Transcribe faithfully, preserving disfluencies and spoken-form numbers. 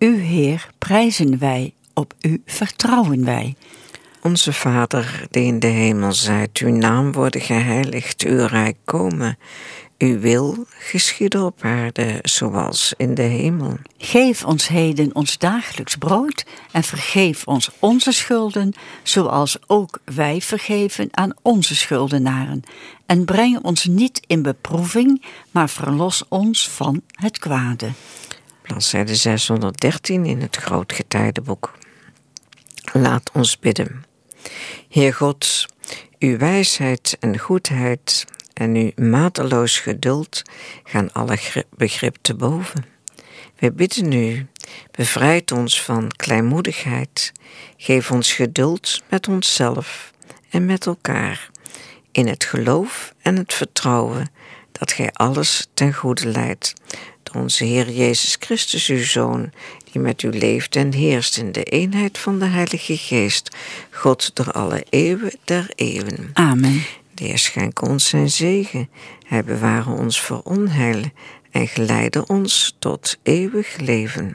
U, Heer, prijzen wij, op U vertrouwen wij. Onze Vader, die in de hemel zijt, uw naam worden geheiligd, uw rijk komen. Uw wil geschieden op aarde, zoals in de hemel. Geef ons heden ons dagelijks brood en vergeef ons onze schulden, zoals ook wij vergeven aan onze schuldenaren. En breng ons niet in beproeving, maar verlos ons van het kwade. Bladzijde zeshonderddertien in het Grootgetijdenboek. Laat ons bidden. Heer God, uw wijsheid en goedheid en uw mateloos geduld gaan alle begrip te boven. Wij bidden u, bevrijd ons van kleinmoedigheid, geef ons geduld met onszelf en met elkaar, in het geloof en het vertrouwen dat gij alles ten goede leidt, door onze Heer Jezus Christus, uw Zoon, die met u leeft en heerst in de eenheid van de Heilige Geest, God door alle eeuwen der eeuwen. Amen. De Heer schenke ons zijn zegen, hij beware ons voor onheil en geleide ons tot eeuwig leven.